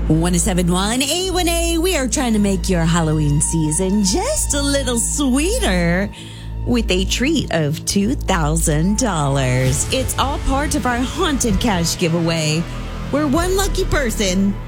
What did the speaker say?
1071 A1A. We are trying to make your Halloween season just a little sweeter with a treat of $2,000. It's all part of our Haunted Cash giveaway, where one lucky person